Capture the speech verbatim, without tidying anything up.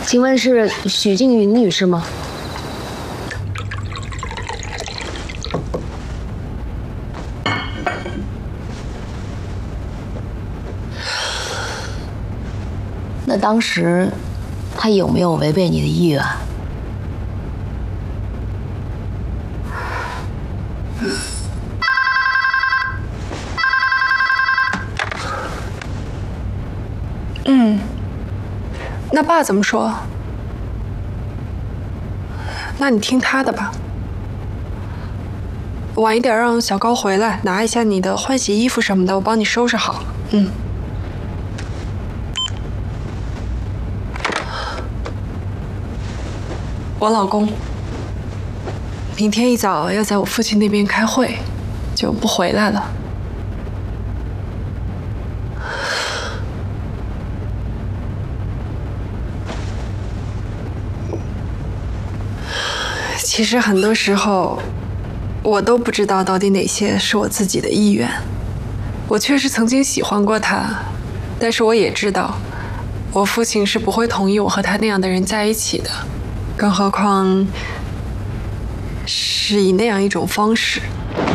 请问是许静云女士吗？那当时她有没有违背你的意愿？ 嗯，那爸怎么说？那你听他的吧。晚一点让小高回来，拿一下你的换洗衣服什么的，我帮你收拾好。嗯。我老公明天一早要在我父亲那边开会，就不回来了。其实很多时候，我都不知道到底哪些是我自己的意愿。我确实曾经喜欢过他，但是我也知道，我父亲是不会同意我和他那样的人在一起的，更何况是以那样一种方式。